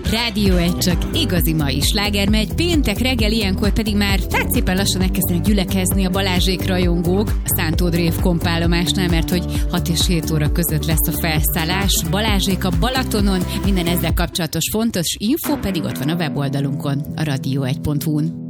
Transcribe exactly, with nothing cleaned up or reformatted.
Rádió egy, csak igazi mai sláger megy, péntek reggel ilyenkor pedig már tehát szépen lassan elkezdenek gyülekezni a Balázsék rajongók a Szántó-Drév kompállomásnál, mert hogy hat és hét óra között lesz a felszállás. Balázsék a Balatonon, minden ezzel kapcsolatos fontos info pedig ott van a weboldalunkon, a radio egy pont hu-n.